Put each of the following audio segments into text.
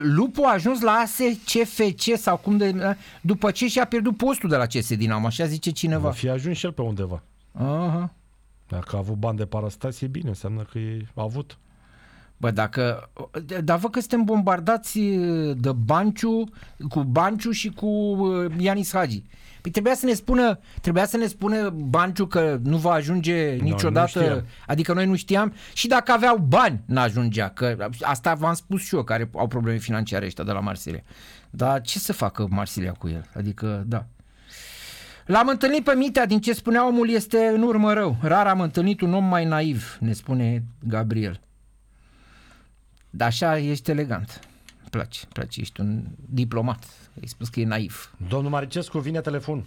Lupu a ajuns la ASCFC sau cum de, după ce și-a pierdut postul de la CS Dinamo, așa zice cineva. Va fi ajuns și el pe undeva. Aha. Dacă a avut bani de parastase, e bine, înseamnă că a avut. Bă, dar văd că suntem bombardați de Banciu și cu Ianis Hagi. Păi trebuia să ne spună Banciu că nu va ajunge niciodată, adică noi nu știam, și dacă aveau bani n-ajungea, că asta v-am spus și eu, care au probleme financiare ăștia de la Marsilia. Dar ce să facă Marsilia cu el? Adică, da. L-am întâlnit pe Mitea, din ce spunea omul este în urmă rău. Rar am întâlnit un om mai naiv, ne spune Gabriel. Dar așa ești elegant. Îmi place, ești un diplomat. Ai spus că e naiv. Domnul Maricescu, vine telefonul.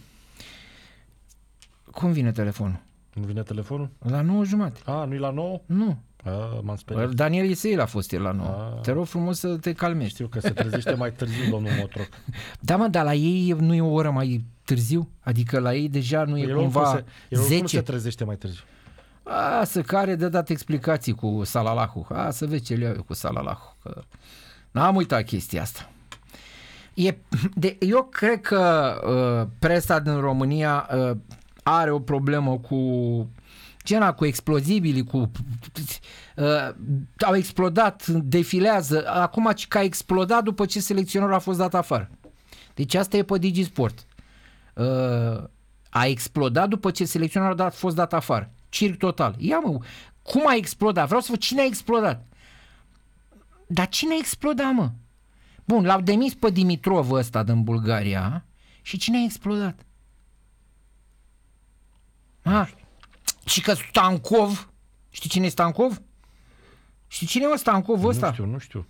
Cum vine telefonul? Nu vine telefonul? La 9:30. Nu-i la 9? Nu. M-am speriat. Daniel Isăil a fost el la 9. Te rog frumos să te calmești. Știu că se trezește mai târziu, domnul Motroc. Da, mă, dar la ei nu e o oră mai târziu? Adică la ei deja nu e cumva 10? Cum se trezește mai târziu? Să care de dat explicații cu Salalahu. Să vezi ce le iau eu cu Salalahu. Că n-am uitat chestia asta. Eu cred că presa din România are o problemă cu explozibili, au explodat, defilează, acum că a explodat după ce selecționerul a fost dat afară. Deci asta e pe DigiSport. A explodat după ce selecționerul a fost dat afară. Circ total. Ia mă, cum a explodat? Vreau să văd cine a explodat. Dar cine a explodat, mă? Bun, l-au demis pe Dimitrov ăsta din Bulgaria și cine a explodat? Și că Stankov, știi cine e Stankov? Știi cine e Stankov ăsta? Nu știu.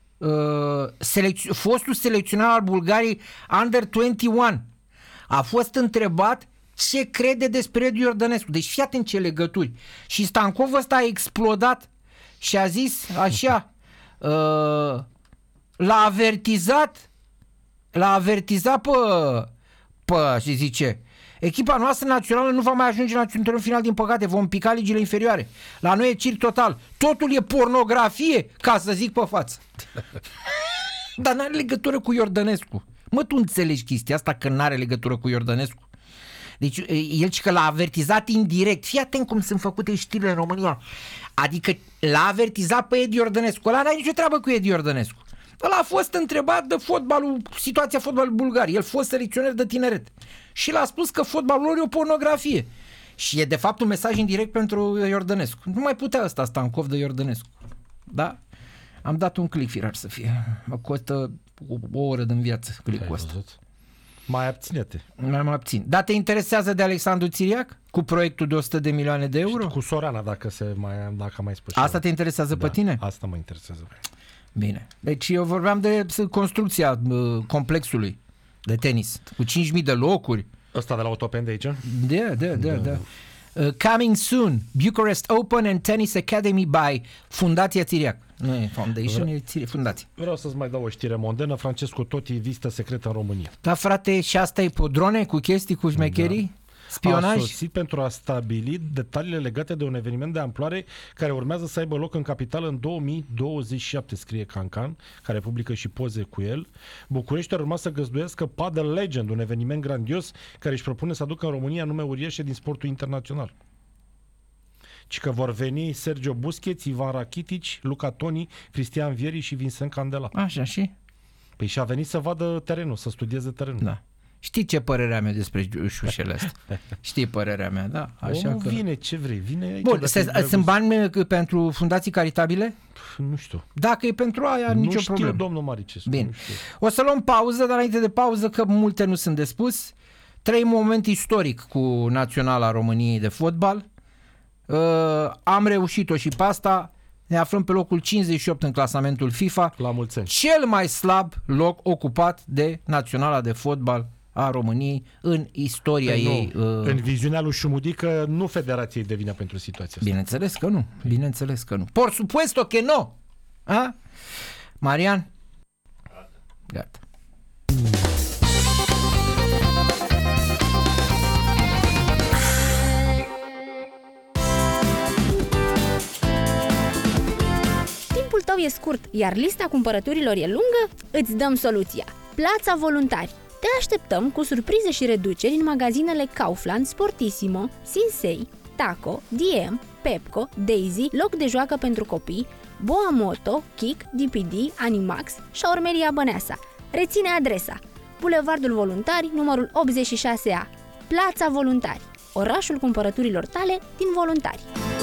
Fostul selecționar al Bulgariei Under 21 a fost întrebat ce crede despre Edi Iordănescu. Deci fii atent ce legături. Și Stankov ăsta a explodat și a zis așa, l-a avertizat pe și zice, echipa noastră națională nu va mai ajunge la turul final, din păcate, vom pica ligile inferioare. La noi e circ total. Totul e pornografie, ca să zic pe față. Dar n-are legătură cu Iordănescu. Mă, tu înțelegi chestia asta că n-are legătură cu Iordănescu? Deci el și că l-a avertizat indirect. Fii atent cum sunt făcute știrile în România. Adică l-a avertizat pe Edi Iordănescu. Ăla n-are nicio treabă cu Edi Iordănescu. Ăla a fost întrebat de situația fotbalului bulgar. El fost selecționer de tineret. Și l-a spus că fotbalul lor e o pornografie. Și e de fapt un mesaj indirect pentru Iordănescu. Nu mai putea ăsta Stankov de Iordănescu. Da? Am dat un click, firar să fie. Mă costă o oră din viață click-ul ăsta. Mai abține-te. Mai abțin. Dar te interesează de Alexandru Țiriac? Cu proiectul de 100 de milioane de euro? Și cu Sorana, dacă mai spus. Asta te interesează pe tine? Asta mă interesează. Bine. Deci eu vorbeam de construcția complexului de tenis. Cu 5.000 de locuri. Ăsta de la Otopen de aici? Da. Coming soon, Bucharest Open and Tennis Academy by Fundația Țiriac. Nu e Foundation, e Fundație. Vreau să-ți mai dau o știre mondenă. Francesco Totti, vizită secretă în România. Da, frate, și asta e pe drone, cu chestii, cu șmecherii? Da. Spionaj? A sosit pentru a stabili detaliile legate de un eveniment de amploare care urmează să aibă loc în capitală în 2027, scrie Cancan, care publică și poze cu el. București ar urma să găzduiască Padel Legend, un eveniment grandios care își propune să aducă în România nume uriașe din sportul internațional. Și că vor veni Sergio Busquets, Ivan Rakitic, Luca Toni, Cristian Vieri și Vincent Candela. Așa și? Păi și a venit să vadă terenul, să studieze terenul. Da. Știi ce părerea mea despre șușele astea? Știi părerea mea, da? Așa omul că... vine, ce vrei, vine aici. Bun, sunt bani pentru fundații caritabile? Nu știu. Dacă e pentru aia, nicio problemă. Nu știu, domnul Maricescu. Bine. O să luăm pauză, dar înainte de pauză, că multe nu sunt de spus, trăim un moment istoric cu Naționala României de fotbal. Am reușit-o și pe asta. Ne aflăm pe locul 58 în clasamentul FIFA. La mulți ani. Cel mai slab loc ocupat de Naționala de fotbal a României în istoria ei. În viziunea lui Șumudică, nu federației devine pentru situația asta. Bineînțeles că nu. Por supuesto que no. A? Marian? Gata. tău e scurt, iar lista cumpărăturilor e lungă? Îți dăm soluția! Plața Voluntari. Te așteptăm cu surprize și reduceri în magazinele Kaufland, Sportissimo, Sinsei, Taco, DM, Pepco, Daisy, loc de joacă pentru copii, Boa Moto, Kik, DPD, Animax, Șaurmeria Băneasa. Reține adresa: Bulevardul Voluntari, numărul 86A. Plața Voluntari, orașul cumpărăturilor tale din Voluntari.